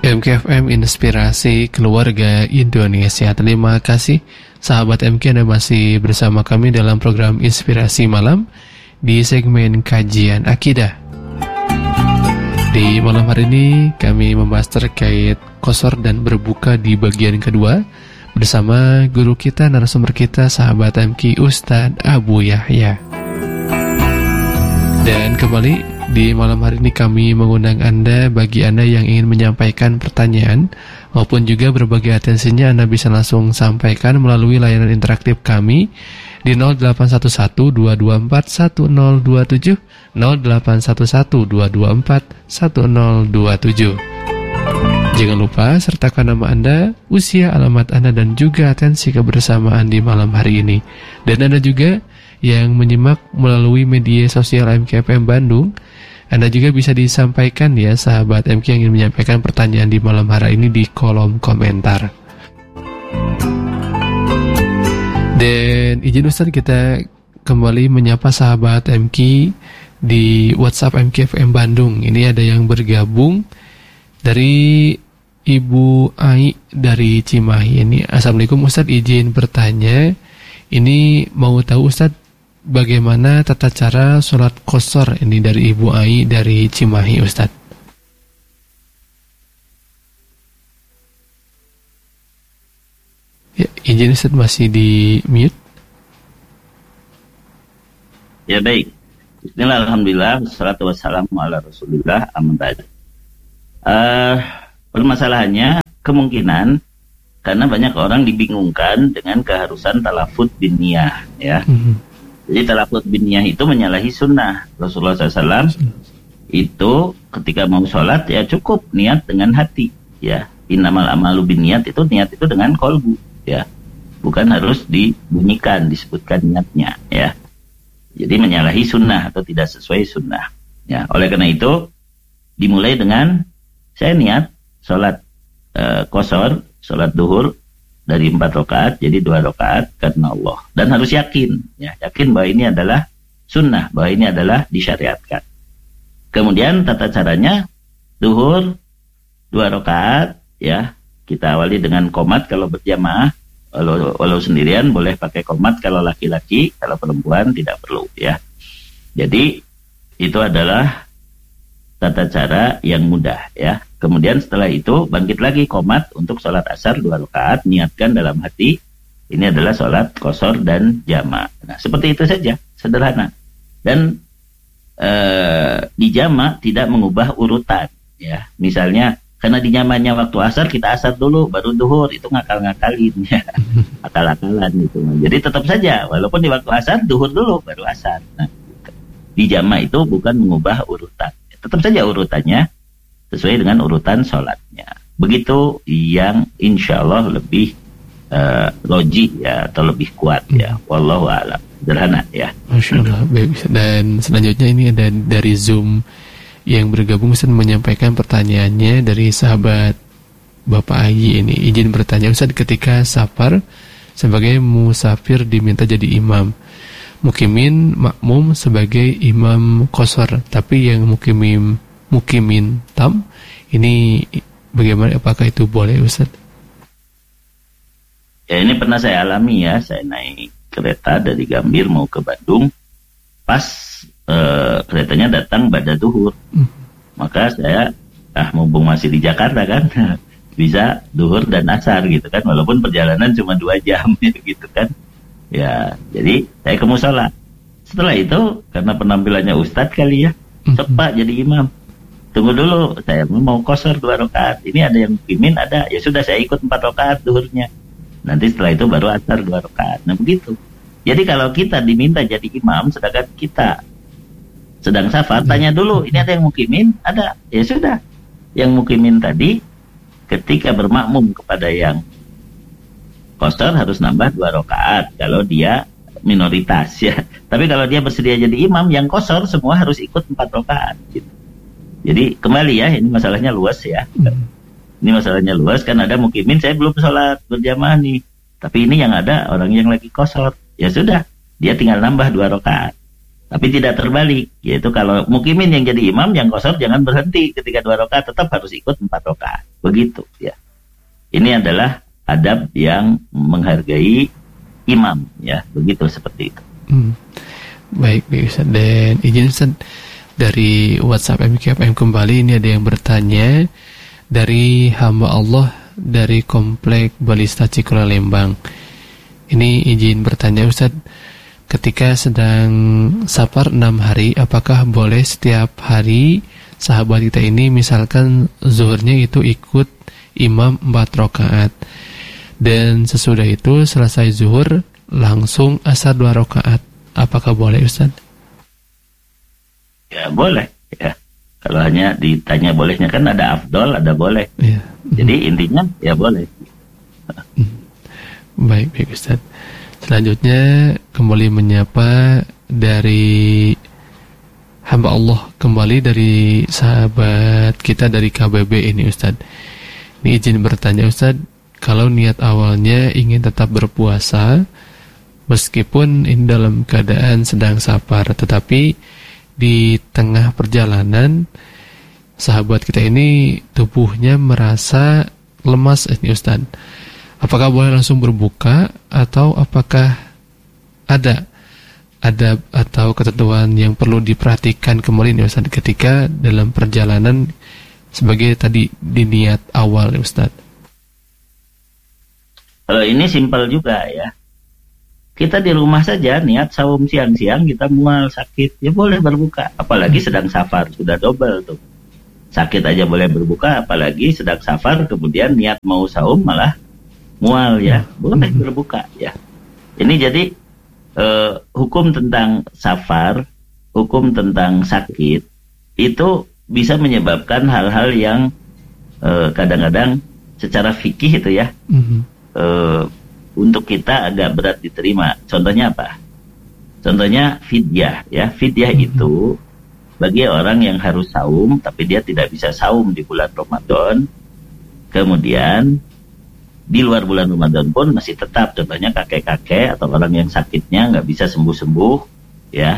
MKFM Inspirasi Keluarga Indonesia. Terima kasih sahabat MK, Anda masih bersama kami dalam program Inspirasi Malam di segmen Kajian Akidah. Di malam hari ini kami membahas terkait qashar dan berbuka di bagian kedua bersama guru kita, narasumber kita, sahabat MK Ustadz Abu Yahya. Dan kembali di malam hari ini kami mengundang Anda, bagi Anda yang ingin menyampaikan pertanyaan maupun juga berbagi atensinya, Anda bisa langsung sampaikan melalui layanan interaktif kami di 0811-224-1027, 0811-224-1027. Jangan lupa sertakan nama Anda, usia, alamat Anda, dan juga atensi kebersamaan di malam hari ini. Dan Anda juga yang menyimak melalui media sosial MKFM Bandung, Anda juga bisa disampaikan ya sahabat MK yang ingin menyampaikan pertanyaan di malam hari ini di kolom komentar. Dan izin Ustaz, kita kembali menyapa sahabat MK di WhatsApp MKFM Bandung. Ini ada yang bergabung dari Ibu Ai dari Cimahi. Ini, Assalamualaikum Ustaz, izin bertanya. Ini mau tahu Ustaz, bagaimana tata cara sholat qashar ini dari Ibu Ai dari Cimahi, Ustaz? Ya, izin Ustaz, masih di mute. Ya, baik. Bismillah, alhamdulillah, wassalatu wassalamu ala rasulillah, amin ba'd. Permasalahannya kemungkinan karena banyak orang dibingungkan dengan keharusan talafut bin niyah, ya. Jadi talafut bin niyah itu menyalahi sunnah. Rasulullah SAW itu ketika mau sholat ya cukup niat dengan hati, ya. Innamal amalu bin niyat, itu niat itu dengan kolbu, ya. Bukan harus dibunyikan, disebutkan niatnya, ya. Jadi menyalahi sunnah atau tidak sesuai sunnah, ya. Oleh karena itu dimulai dengan saya niat sholat qashar, sholat duhur dari 4 rakaat jadi 2 rakaat karena Allah, dan harus yakin, ya, yakin bahwa ini adalah sunnah, bahwa ini adalah disyariatkan. Kemudian tata caranya duhur 2 rakaat, ya, kita awali dengan qomat kalau berjamaah, walau sendirian boleh pakai qomat kalau laki-laki, kalau perempuan tidak perlu, ya. Jadi itu adalah tata cara yang mudah, ya. Kemudian setelah itu bangkit lagi qomat untuk sholat asar 2 rakaat, niatkan dalam hati ini adalah sholat qashar dan jama'. Nah, seperti itu saja, sederhana. Dan di jama' tidak mengubah urutan, ya. Misalnya karena di jama'-nya waktu asar, kita asar dulu baru duhur, itu ngakal-ngakalin, ya. Akal-akalan itu. Jadi tetap saja walaupun di waktu asar duhur dulu baru asar. Nah, di jama' itu bukan mengubah urutan. Tetap saja urutannya sesuai dengan urutan sholatnya. Begitu yang insya Allah lebih logik, ya, atau lebih kuat, ya. Wallahu a'lam. Sederhana, ya. Masya Allah. Dan selanjutnya ini ada dari Zoom yang bergabung, Ustaz, menyampaikan pertanyaannya dari sahabat Bapak Ayi ini. Izin bertanya Ustaz, ketika safar sebagai musafir diminta jadi imam, mukimin makmum sebagai imam qashar, tapi yang mukimin tam ini bagaimana, apakah itu boleh Ustaz? Ya, ini pernah saya alami, ya. Saya naik kereta dari Gambir mau ke Bandung, pas keretanya datang pada duhur, maka saya mumpung masih di Jakarta kan bisa duhur dan asar gitu kan, walaupun perjalanan cuma 2 jam gitu kan, ya. Jadi saya ke musola. Setelah itu karena penampilannya ustadz kali, ya, cepat jadi imam. Tunggu dulu, saya mau qashar 2 rakaat. Ini ada yang mukimin, ada. Ya sudah, saya ikut 4 rakaat duhurnya. Nanti setelah itu baru asar 2 rakaat. Nah, begitu. Jadi kalau kita diminta jadi imam, sedangkan kita sedang safar, tanya dulu, ini ada yang mukimin? Ada. Ya sudah. Yang mukimin tadi, ketika bermakmum kepada yang qashar harus nambah 2 rakaat. Kalau dia minoritas, ya. Tapi kalau dia bersedia jadi imam, yang qashar semua harus ikut 4 rakaat. Gitu. Jadi kembali, ya, ini masalahnya luas, ya. Ini masalahnya luas, kan ada mukimin, saya belum sholat berjamaah nih. Tapi ini yang ada orang yang lagi qashar. Ya sudah, dia tinggal nambah 2 rakaat. Tapi tidak terbalik, yaitu kalau mukimin yang jadi imam, yang qashar jangan berhenti ketika 2 rakaat, tetap harus ikut 4 rakaat. begitu ya. Ini adalah adab yang menghargai imam ya, begitu seperti itu. Baik Ustaz, dan izin Ustaz, dari WhatsApp MKFM kembali ini ada yang bertanya dari hamba Allah dari Komplek Balista Cikula Lembang. Ini izin bertanya Ustaz, ketika sedang safar 6 hari, apakah boleh setiap hari sahabat kita ini misalkan zuhurnya itu ikut imam 4 rakaat dan sesudah itu selesai zuhur langsung asar 2 rakaat, apakah boleh Ustaz? Ya boleh ya. Kalau hanya ditanya bolehnya, kan ada afdol, ada boleh ya. Jadi intinya ya boleh. Baik Ustaz. Selanjutnya kembali menyapa dari hamba Allah, kembali dari sahabat kita dari KBB ini Ustaz. Ini izin bertanya Ustaz, kalau niat awalnya ingin tetap berpuasa meskipun ini dalam keadaan sedang safar, tetapi di tengah perjalanan sahabat kita ini tubuhnya merasa lemas ini Ustaz. Apakah boleh langsung berbuka atau apakah ada atau ketentuan yang perlu diperhatikan kembali nih Ustaz ketika dalam perjalanan sebagai tadi di niat awal ya Ustaz? Kalau ini simpel juga ya. Kita di rumah saja niat saum siang-siang, kita mual sakit, ya boleh berbuka. Apalagi sedang safar, sudah double tuh. Sakit aja boleh berbuka, apalagi sedang safar kemudian niat mau saum malah mual ya, boleh berbuka ya. Ini jadi hukum tentang safar, hukum tentang sakit itu bisa menyebabkan hal-hal yang kadang-kadang secara fikih itu ya untuk kita agak berat diterima. Contohnya apa? Contohnya fidyah ya. Fidyah itu bagi orang yang harus saum tapi dia tidak bisa saum di bulan Ramadan, kemudian di luar bulan Ramadan pun masih tetap, contohnya kakek-kakek atau orang yang sakitnya nggak bisa sembuh-sembuh ya,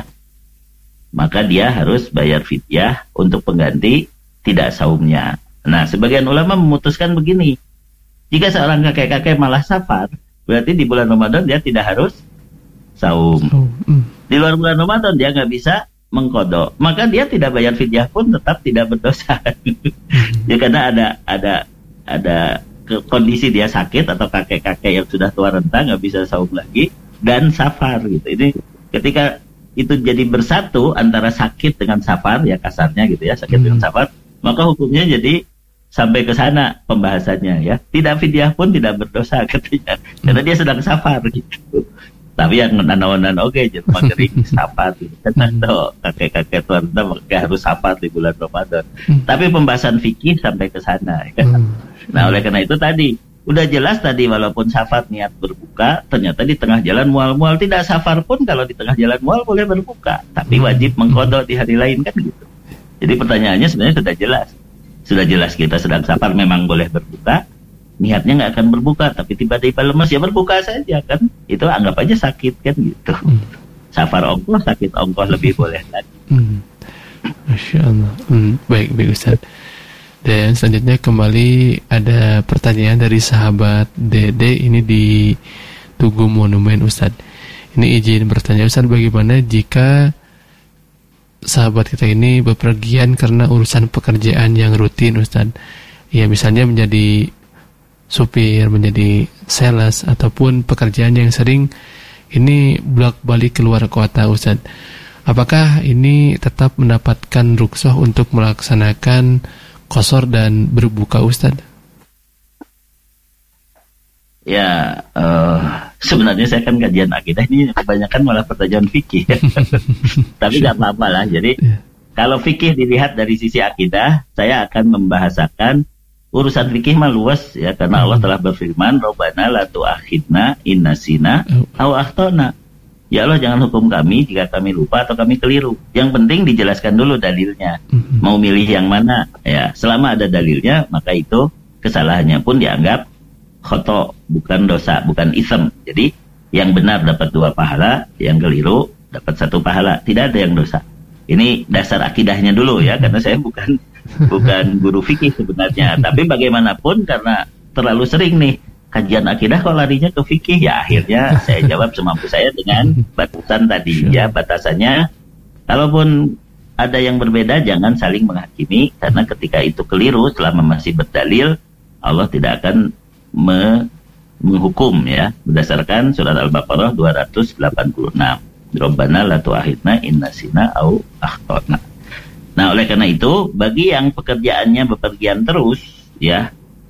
maka dia harus bayar fidyah untuk pengganti tidak saumnya. Nah, sebagian ulama memutuskan begini, jika seorang kakek-kakek malah safar, berarti di bulan Ramadan dia tidak harus saum. Di luar bulan Ramadan dia nggak bisa mengkodok, maka dia tidak bayar fidyah pun tetap tidak berdosa. Ya, karena ada kondisi dia sakit atau kakek-kakek yang sudah tua renta nggak bisa saum lagi dan safar gitu. Ini ketika itu jadi bersatu antara sakit dengan safar ya, kasarnya gitu ya, sakit dengan safar, maka hukumnya jadi sampai ke sana pembahasannya ya. Tidak fidyah pun tidak berdosa katanya, karena dia sedang safar gitu. Tapi yang nanawanan oke, jadi mageri safar gitu. Atau kakek-kakek tua renta maka harus safar di bulan Ramadan. Tapi pembahasan fikih sampai ke sana ya. Nah, oleh karena itu tadi udah jelas tadi, walaupun safar niat berbuka, ternyata di tengah jalan mual-mual, tidak safar pun kalau di tengah jalan mual boleh berbuka, tapi wajib mengqadha di hari lain kan gitu. Jadi pertanyaannya sebenarnya sudah jelas kita sedang safar memang boleh berbuka, niatnya nggak akan berbuka, tapi tiba-tiba lemas ya berbuka saja kan, itu anggap aja sakit kan gitu. Safar ongkoh, sakit ongkoh lebih boleh lagi. Masya Allah. Baik Ustaz. Dan selanjutnya kembali ada pertanyaan dari sahabat Dede ini di Tugu Monumen Ustaz. Ini izin bertanya Ustaz, bagaimana jika sahabat kita ini bepergian karena urusan pekerjaan yang rutin Ustaz? Ya misalnya menjadi supir, menjadi sales, ataupun pekerjaan yang sering ini bolak-balik keluar kota Ustaz. Apakah ini tetap mendapatkan rukhsah untuk melaksanakan qasar dan berbuka Ustaz? Ya, sebenarnya saya kan kajian akidah ini kebanyakan malah pertanyaan fikih. Tapi nggak apa-apa lah. Jadi kalau fikih dilihat dari sisi akidah, saya akan membahasakan urusan fikih mah luas ya, karena Allah telah berfirman, Rabbana la tu'akhidna in nasina aw akhtana. Ya Allah, jangan hukum kami jika kami lupa atau kami keliru. Yang penting dijelaskan dulu dalilnya. Mau milih yang mana? Ya, selama ada dalilnya, maka itu kesalahannya pun dianggap khoto, bukan dosa, bukan ism. Jadi yang benar dapat 2 pahala, yang keliru dapat 1 pahala. Tidak ada yang dosa. Ini dasar akidahnya dulu ya, karena saya bukan bukan guru fikih sebenarnya. Tapi bagaimanapun karena terlalu sering nih kajian akidah kok larinya ke fikih, ya akhirnya saya jawab semampu saya dengan batasan tadi ya. Batasannya, kalaupun ada yang berbeda jangan saling menghakimi, karena ketika itu keliru selama masih berdalil, Allah tidak akan menghukum ya, berdasarkan surat Al-Baqarah 286. Rabbana la tu'akhidna in nasina au akhtana. Nah, oleh karena itu, bagi yang pekerjaannya bepergian terus ya,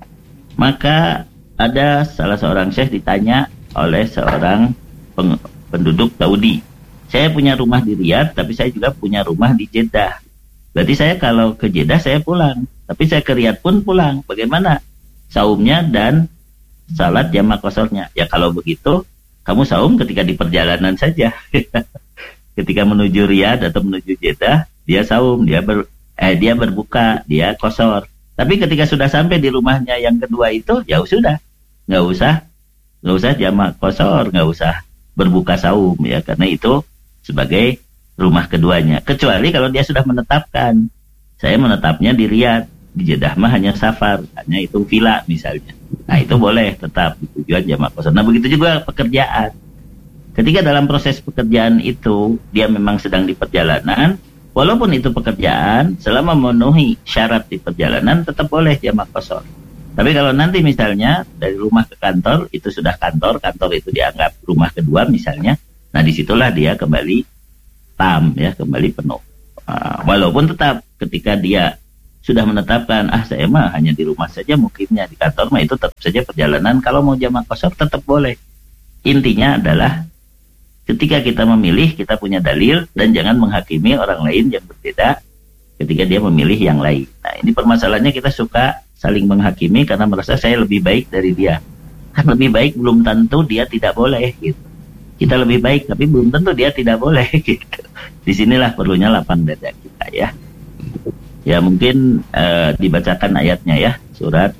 maka ada salah seorang syekh ditanya oleh seorang penduduk Saudi. Saya punya rumah di Riyadh, tapi saya juga punya rumah di Jeddah. Berarti saya kalau ke Jeddah saya pulang, tapi saya ke Riyadh pun pulang. Bagaimana saumnya dan salat jamak qasornya? Ya kalau begitu, kamu saum ketika di perjalanan saja. Ketika menuju Riyadh atau menuju Jeddah, dia saum, dia berbuka, dia qasor. Tapi ketika sudah sampai di rumahnya yang kedua itu, ya sudah, nggak usah jamak qasor, nggak usah berbuka saum ya, karena itu sebagai rumah keduanya. Kecuali kalau dia sudah menetapkan, saya menetapnya di Riyadh, di Jeddah mah hanya safar, hanya itu villa misalnya. Nah itu boleh tetap tujuan jamak qasor. Nah begitu juga pekerjaan. Ketika dalam proses pekerjaan itu dia memang sedang di perjalanan, walaupun itu pekerjaan, selama memenuhi syarat di perjalanan tetap boleh jamak qasor. Tapi kalau nanti misalnya dari rumah ke kantor, itu sudah kantor itu dianggap rumah kedua misalnya, nah disitulah dia kembali tam ya, kembali penuh. Walaupun tetap ketika dia sudah menetapkan, saya mah hanya di rumah saja mukimnya, di kantor mah itu tetap saja perjalanan, kalau mau jamak qasor tetap boleh. Intinya adalah ketika kita memilih, kita punya dalil dan jangan menghakimi orang lain yang berbeda ketika dia memilih yang lain. Nah ini permasalahannya, kita suka saling menghakimi karena merasa saya lebih baik dari dia. Kan lebih baik belum tentu dia tidak boleh gitu. Kita lebih baik tapi belum tentu dia tidak boleh gitu. Disinilah perlunya lapang dada kita ya. Ya mungkin dibacakan ayatnya ya, surat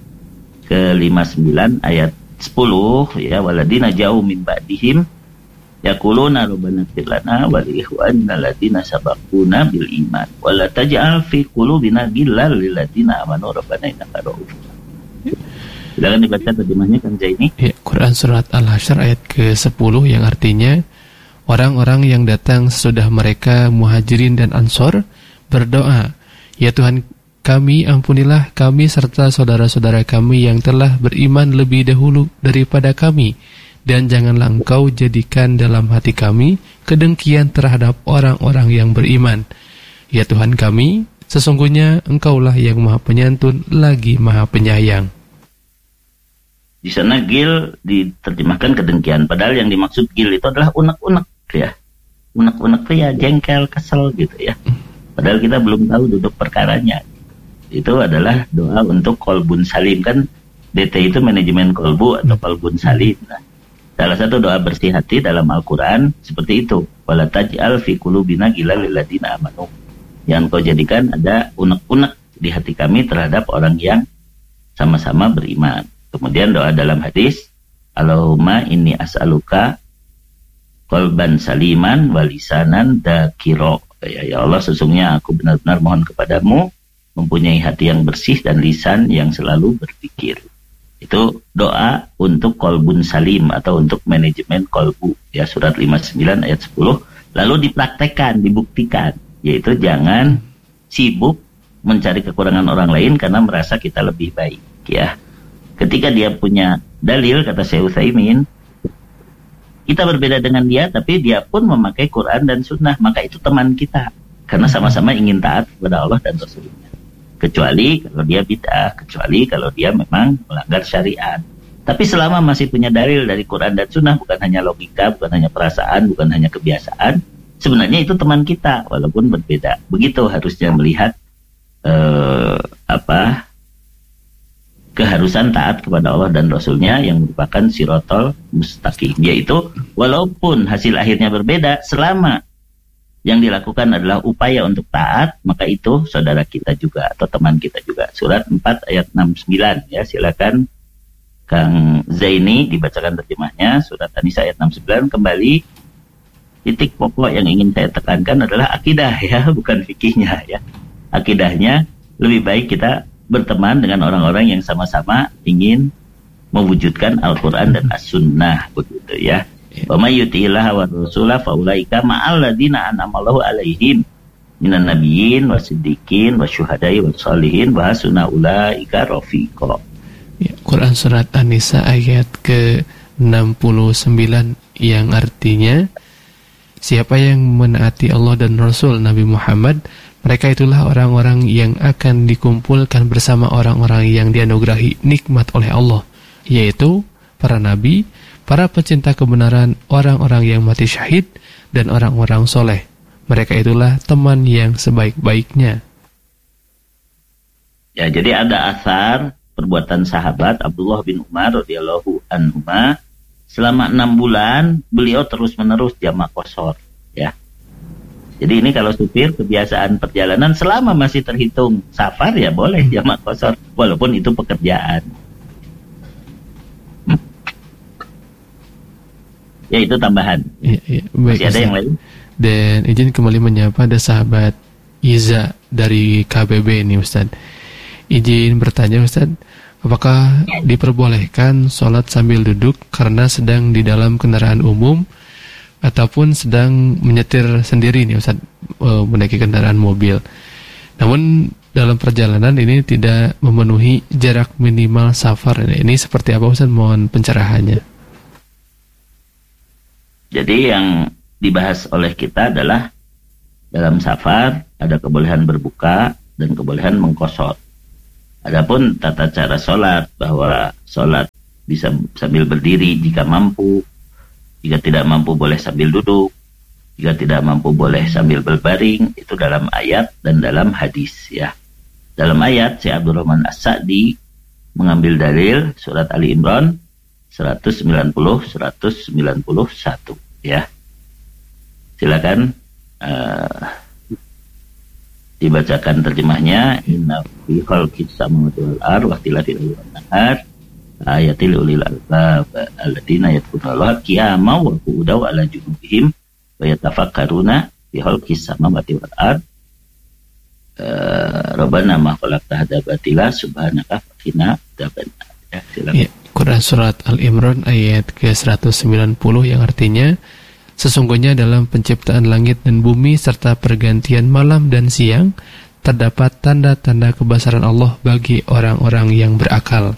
ke-59 ayat 10 ya, waladina jauh min ba'dihim yaquluna rabbana ighfir lana wa li ikhwanina alladziina sabaquna bil iman wa la taj'al fi qulubina ghillan lil ladziina amanu rabbana innaka ra'ufur rahim. Silakan dibaca terjemahnya Kang Zaini. Ya, Quran surat Al-Hasyr ayat ke-10 yang artinya, orang-orang yang datang sesudah mereka Muhajirin dan Ansor berdoa, ya Tuhan kami, ampunilah kami serta saudara-saudara kami yang telah beriman lebih dahulu daripada kami, dan janganlah Engkau jadikan dalam hati kami kedengkian terhadap orang-orang yang beriman. Ya Tuhan kami, sesungguhnya Engkaulah yang Maha Penyantun lagi Maha Penyayang. Di sana gil diterjemahkan kedengkian, padahal yang dimaksud gil itu adalah unek-unek ya. Unek-unek itu ya jengkel, kesel gitu ya. Padahal kita belum tahu duduk perkaranya. Itu adalah doa untuk kolbun salim, kan DT itu manajemen kolbu atau kolbun salim. Nah, salah satu doa bersih hati dalam Al-Quran seperti itu. Wala taj'al fi qulubina ghillan lil ladzina amanu. Yang kau jadikan ada unek-unek di hati kami terhadap orang yang sama-sama beriman. Kemudian doa dalam hadis, Allahumma inni as'aluka qalban saliman wa lisanan dzakira. Ya Allah, sesungguhnya aku benar-benar mohon kepadamu mempunyai hati yang bersih dan lisan yang selalu berpikir. Itu doa untuk kolbun salim atau untuk manajemen kolbu ya, surat 59 ayat 10. Lalu dipraktekkan, dibuktikan, yaitu jangan sibuk mencari kekurangan orang lain karena merasa kita lebih baik ya. Ketika dia punya dalil, kata Syekh Utsaimin, kita berbeda dengan dia tapi dia pun memakai Quran dan Sunnah, maka itu teman kita karena sama-sama ingin taat kepada Allah dan Rasulnya. Kecuali kalau dia bid'ah, kecuali kalau dia memang melanggar syariat. Tapi selama masih punya dalil dari Quran dan Sunnah, bukan hanya logika, bukan hanya perasaan, bukan hanya kebiasaan, sebenarnya itu teman kita walaupun berbeda. Begitu harusnya melihat keharusan taat kepada Allah dan Rasulnya yang merupakan sirotol mustaqim, yaitu walaupun hasil akhirnya berbeda, selama yang dilakukan adalah upaya untuk taat, maka itu saudara kita juga atau teman kita juga. Surat 4 ayat 69 ya, silakan Kang Zaini dibacakan terjemahnya. Surat An-Nisa ayat 69. Kembali, titik pokok yang ingin saya tekankan adalah akidah ya, bukan fikihnya ya. Akidahnya lebih baik kita berteman dengan orang-orang yang sama-sama ingin mewujudkan Al-Quran dan As-Sunnah, begitu ya. Wa may yuti'illah wa rasulah fa ulaika ma'al ladzina an'amallahu 'alaihim minan nabiyyin wasiddiqin wasyuhada'i wassalihin wa hasuna ulaika rafiqa. Ya, Quran surat An-Nisa ayat ke-69 yang artinya siapa yang menaati Allah dan Rasul Nabi Muhammad, mereka itulah orang-orang yang akan dikumpulkan bersama orang-orang yang dianugerahi nikmat oleh Allah, yaitu para nabi, para pecinta kebenaran, orang-orang yang mati syahid, dan orang-orang soleh. Mereka itulah teman yang sebaik-baiknya. Ya, jadi ada asar perbuatan sahabat Abdullah bin Umar radhiyallahu anhuma, selama 6 bulan beliau terus-menerus jamak qashar, ya. Jadi ini kalau supir kebiasaan perjalanan selama masih terhitung safar ya boleh jamak qashar walaupun itu pekerjaan. Ya, itu tambahan. Ya, baik, masih ada yang lain? Dan izin kembali menyapa ada sahabat Iza dari KBB ini Ustaz. Izin bertanya Ustaz, apakah diperbolehkan sholat sambil duduk karena sedang di dalam kendaraan umum ataupun sedang menyetir sendiri nih Ustaz, menaiki kendaraan mobil. Namun dalam perjalanan ini tidak memenuhi jarak minimal safar. Ini seperti apa Ustaz? Mohon pencerahannya. Jadi yang dibahas oleh kita adalah dalam safar ada kebolehan berbuka dan kebolehan mengqashar. Adapun tata cara sholat, bahwa sholat bisa sambil berdiri jika mampu, jika tidak mampu boleh sambil duduk, jika tidak mampu boleh sambil berbaring, itu dalam ayat dan dalam hadis, ya. Dalam ayat, Syekh Abdurrahman As-Sa'di mengambil dalil surat Ali Imran 190-191, ya. Silakan dibacakan terjemahnya. Inna fi khalqis samawati wal ardi wa ikhtilafil laili wan nahar ayatil ulil albab alladziina yadhkurullaha qiyaman wa qu'udan wa 'ala junubihim wa yatafakkaruna fi khalqis samawati wal ardi Rabbana ma khalaqta hadza batila subhanaka faqina adzabannar. Ya, silakan. Quran surat Al-Imran ayat ke-190 yang artinya sesungguhnya dalam penciptaan langit dan bumi serta pergantian malam dan siang terdapat tanda-tanda kebesaran Allah bagi orang-orang yang berakal.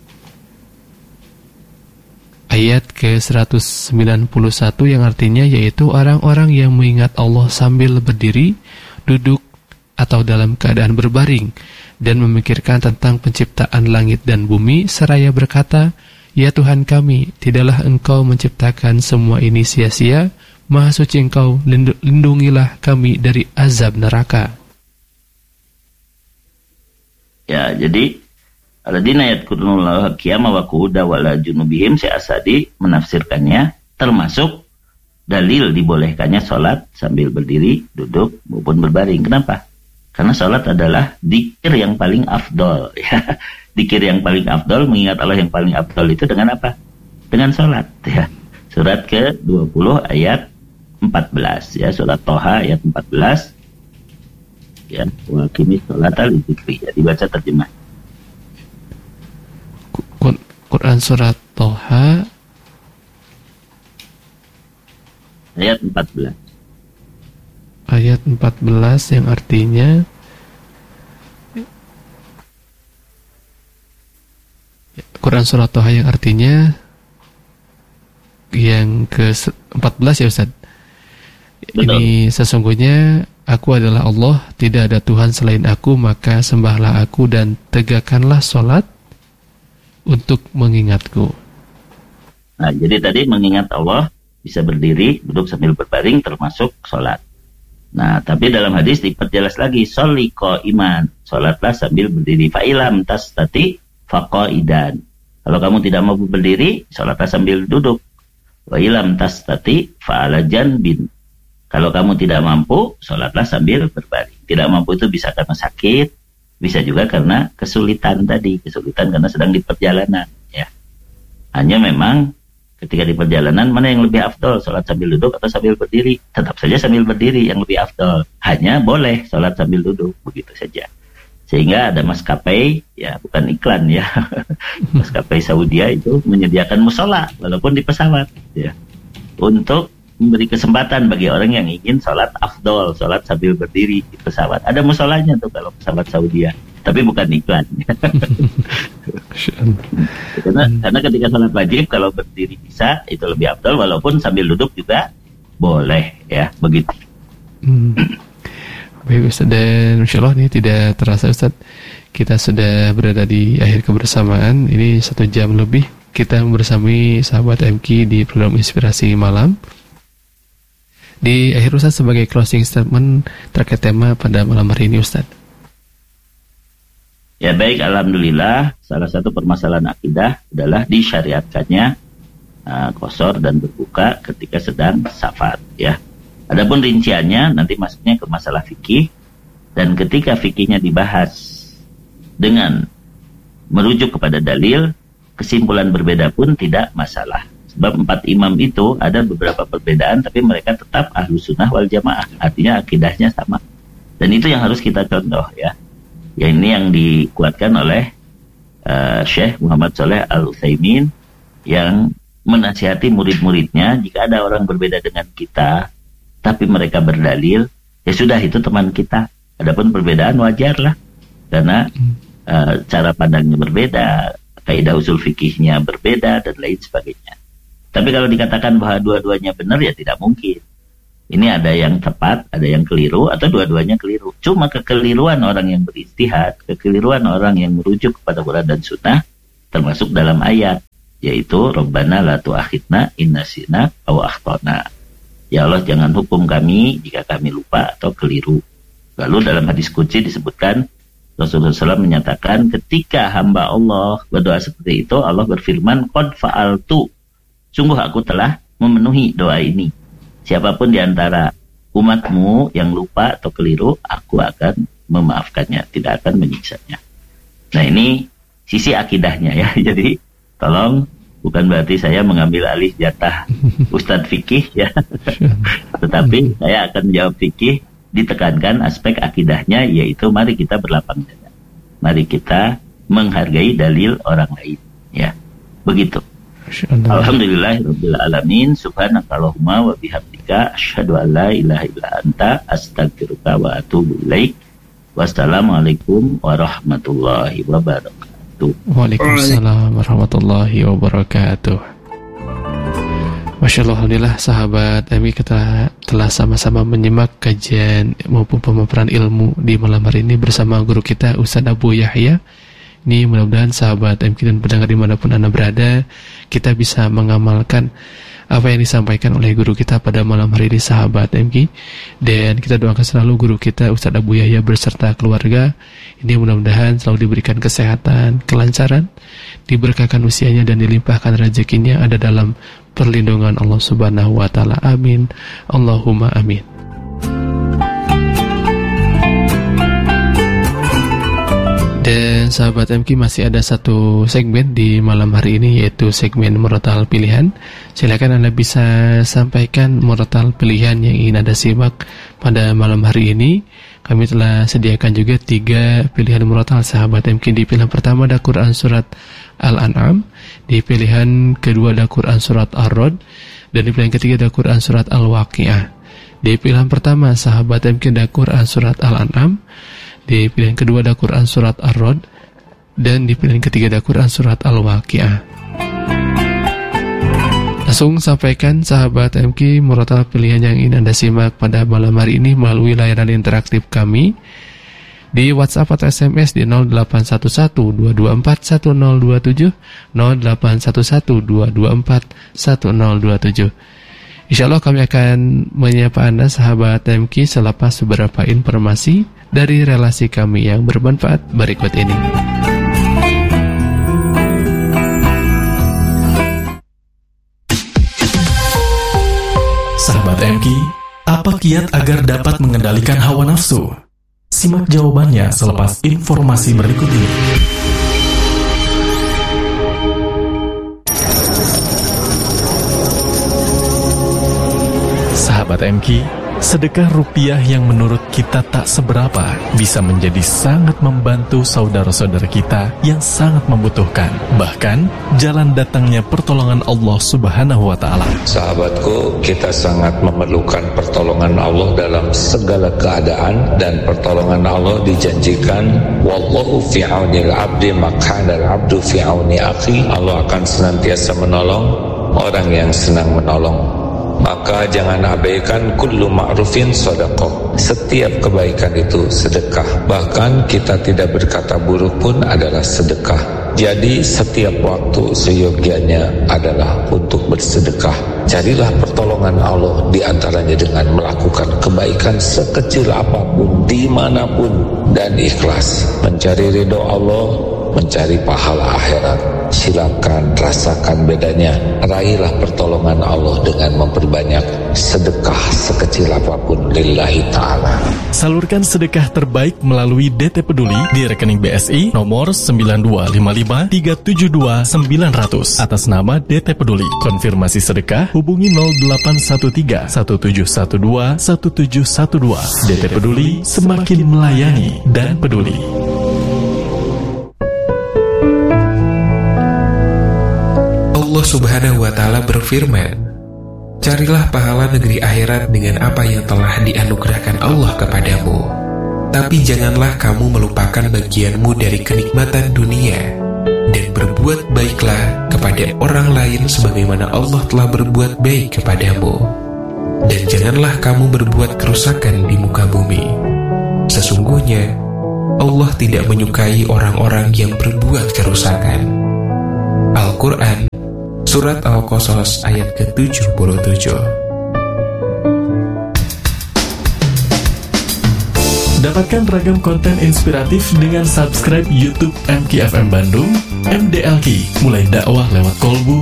Ayat ke-191 yang artinya yaitu orang-orang yang mengingat Allah sambil berdiri, duduk, atau dalam keadaan berbaring dan memikirkan tentang penciptaan langit dan bumi seraya berkata, ya Tuhan kami, tidaklah Engkau menciptakan semua ini sia-sia, Maha suci Engkau, lindungilah kami dari azab neraka. Ya, jadi alladzina yadhkurullaha qiyaman wa qu'udan wa 'ala junubihim, Syekh As-Sa'di menafsirkannya termasuk dalil dibolehkannya sholat sambil berdiri, duduk maupun berbaring. Kenapa? Karena sholat adalah dzikir yang paling afdol, ya. Dzikir yang paling afdol, mengingat Allah yang paling afdol itu dengan apa? Dengan sholat, ya. Surat ke-20 ayat 14, ya. Surat Toha ayat 14, ya. Wa qimis sholata lidzikri, ya. Dibaca terjemah. Quran surat Toha ayat 14. Ayat 14 yang artinya Quran surat Toha yang artinya yang ke-14 ya Ustaz. Betul. Ini sesungguhnya aku adalah Allah, tidak ada Tuhan selain aku, maka sembahlah aku dan tegakkanlah sholat untuk mengingatku. Nah, jadi tadi mengingat Allah bisa berdiri, duduk sambil berbaring termasuk sholat. Nah, tapi dalam hadis diperjelas lagi, sholli qa'iman, sholatlah sambil berdiri. Fa'ilam tastati faqa'idan. Kalau kamu tidak mampu berdiri, sholatlah sambil duduk. Wa ilam tastati fa'ala janbin. Kalau kamu tidak mampu, sholatlah sambil berbaring. Tidak mampu itu bisa karena sakit, bisa juga karena kesulitan tadi, kesulitan karena sedang di perjalanan, ya. Hanya memang ketika di perjalanan, mana yang lebih afdol, sholat sambil duduk atau sambil berdiri? Tetap saja sambil berdiri yang lebih afdol. Hanya boleh sholat sambil duduk, begitu saja. Sehingga ada maskapai, ya bukan iklan ya, maskapai Saudi itu menyediakan musola walaupun di pesawat, ya, untuk memberi kesempatan bagi orang yang ingin sholat afdol, sholat sambil berdiri di pesawat. Ada musolanya tuh kalau pesawat Saudi, tapi bukan iklan. karena ketika sholat wajib kalau berdiri bisa, itu lebih afdol, walaupun sambil duduk juga boleh, ya, begitu. Baik Ustaz, dan Insya Allah ini tidak terasa Ustaz, kita sudah berada di akhir kebersamaan. Ini 1 jam lebih kita bersama sahabat MQ di program Inspirasi Malam. Di akhir Ustaz, sebagai closing statement terkait tema pada malam hari ini Ustaz. Ya baik, alhamdulillah, salah satu permasalahan akidah adalah disyariatkannya qasar dan berbuka ketika sedang safar, ya. Adapun rinciannya nanti masuknya ke masalah fikih, dan ketika fikihnya dibahas dengan merujuk kepada dalil, kesimpulan berbeda pun tidak masalah. Sebab 4 imam itu ada beberapa perbedaan, tapi mereka tetap ahlus sunnah wal jamaah, artinya akidahnya sama. Dan itu yang harus kita contoh, ya. Ya, ini yang dikuatkan oleh Syekh Muhammad Shalih Al-Utsaimin, yang menasihati murid-muridnya, jika ada orang berbeda dengan kita tapi mereka berdalil, ya sudah, itu teman kita. Adapun perbedaan wajar lah, karena cara pandangnya berbeda, kaidah usul fikihnya berbeda, dan lain sebagainya. Tapi kalau dikatakan bahwa dua-duanya benar, ya tidak mungkin. Ini ada yang tepat, ada yang keliru, atau dua-duanya keliru. Cuma kekeliruan orang yang berijtihad, kekeliruan orang yang merujuk kepada Quran dan Sunnah, termasuk dalam ayat, yaitu Rabbana la tu'akhidna in nasina aw akhtana. Ya Allah, jangan hukum kami jika kami lupa atau keliru. Lalu dalam hadis qudsi disebutkan, Rasulullah SAW menyatakan, ketika hamba Allah berdoa seperti itu, Allah berfirman, qad fa'altu, sungguh aku telah memenuhi doa ini. Siapapun di antara umatmu yang lupa atau keliru, aku akan memaafkannya, tidak akan menyiksanya. Nah, ini sisi akidahnya, ya. Jadi tolong, bukan berarti saya mengambil alih jatah Ustadz Fikih, ya. Tetapi saya akan menjawab fikih, ditekankan aspek akidahnya, yaitu mari kita berlapang dada. Mari kita menghargai dalil orang lain, ya. Begitu. Alhamdulillahirabbil alamin, subhanakallahumma wa bihamdika asyhadu an la ilaha illa anta astaghfiruka wa atubu ilaik. Wassalamualaikum warahmatullahi wabarakatuh. Waalaikumsalam warahmatullahi wabarakatuh. Masya Allah, alhamdulillah sahabat MI, kita telah sama-sama menyimak kajian maupun pemaparan ilmu di malam hari ini bersama guru kita Ustaz Abu Yahya. Ini mudah-mudahan sahabat MQ dan pendengar dimanapun Anda berada, kita bisa mengamalkan apa yang disampaikan oleh guru kita pada malam hari ini sahabat MQ. Dan kita doakan selalu guru kita Ustaz Abu Yahya beserta keluarga ini mudah-mudahan selalu diberikan kesehatan, kelancaran, diberkahkan usianya dan dilimpahkan rezekinya ada dalam perlindungan Allah Subhanahu wa taala. Amin. Allahumma amin. Dan sahabat MQ, masih ada satu segmen di malam hari ini, yaitu segmen murotal pilihan. Silakan Anda bisa sampaikan murotal pilihan yang ingin Anda simak pada malam hari ini. Kami telah sediakan juga 3 pilihan murotal sahabat MQ. Di pilihan pertama ada Quran Surat Al-An'am, di pilihan kedua ada Quran Surat Ar-Rod, dan di pilihan ketiga ada Quran Surat Al-Waqi'ah. Di pilihan pertama sahabat MQ ada Quran Surat Al-An'am, di pilihan kedua ada Quran Surat Ar-Rod, dan di pilihan ketiga ada Quran Surat Al-Waqi'ah. Langsung sampaikan sahabat MQ murotal pilihan yang ingin Anda simak pada malam hari ini melalui layanan interaktif kami di WhatsApp atau SMS di 0811-224-1027, 0811-224-1027. Insyaallah kami akan menyapa Anda sahabat MQ selepas beberapa informasi dari relasi kami yang bermanfaat berikut ini. Sahabat MQ, apa kiat agar dapat mengendalikan hawa nafsu? Simak jawabannya selepas informasi berikut ini. Sahabat MQ, Sedekah rupiah yang menurut kita tak seberapa bisa menjadi sangat membantu saudara-saudara kita yang sangat membutuhkan. Bahkan, jalan datangnya pertolongan Allah Subhanahu wa Ta'ala. Sahabatku, kita sangat memerlukan pertolongan Allah dalam segala keadaan, dan pertolongan Allah dijanjikan, wallahu fi aunil abdi makanal abdu fi auni akhi. Allah akan senantiasa menolong orang yang senang menolong. Maka jangan abaikan kullu ma'rufin sedekah. Setiap kebaikan itu sedekah. Bahkan kita tidak berkata buruk pun adalah sedekah. Jadi setiap waktu seyogianya adalah untuk bersedekah. Carilah pertolongan Allah diantaranya dengan melakukan kebaikan sekecil apapun, dimanapun, dan ikhlas. Mencari ridho Allah, mencari pahala akhirat. Silakan rasakan bedanya. Raihlah pertolongan Allah dengan memperbanyak sedekah sekecil apapun lillahi ta'ala. Salurkan sedekah terbaik melalui DT Peduli di rekening BSI nomor 9255372900 atas nama DT Peduli. Konfirmasi sedekah hubungi 0813 1712 1712. DT Peduli, semakin melayani dan peduli. Allah Subhanahu wa Ta'ala berfirman, carilah pahala negeri akhirat dengan apa yang telah dianugerahkan Allah kepadamu. Tapi janganlah kamu melupakan bagianmu dari kenikmatan dunia, dan berbuat baiklah kepada orang lain sebagaimana Allah telah berbuat baik kepadamu. Dan janganlah kamu berbuat kerusakan di muka bumi. Sesungguhnya Allah tidak menyukai orang-orang yang berbuat kerusakan. Al-Quran Surat Al-Qasas ayat ke-77. Dapatkan ragam konten inspiratif dengan subscribe YouTube MKFM Bandung, MDLQ, mulai dakwah lewat kolbu